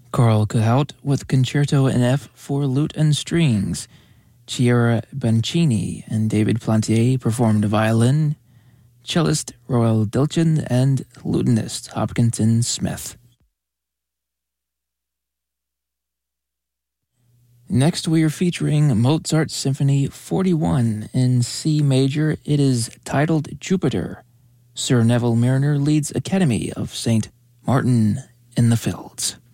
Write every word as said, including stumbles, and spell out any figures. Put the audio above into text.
Carl Cahout with Concerto in F for lute and strings. Chiara Bancini and David Plantier performed violin, cellist Roel Dilchen, and lutenist Hopkinton Smith. Next, we are featuring Mozart Symphony forty-one in C major. It is titled Jupiter. Sir Neville Mariner leads Academy of Saint Martin in the Fields.